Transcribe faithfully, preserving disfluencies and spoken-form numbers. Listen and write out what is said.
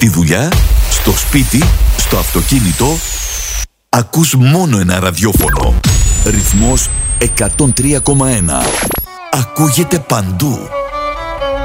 Στη δουλειά, στο σπίτι, στο αυτοκίνητο, ακούς μόνο ένα ραδιόφωνο. Ρυθμός εκατόν τρία κόμμα ένα. Ακούγεται παντού.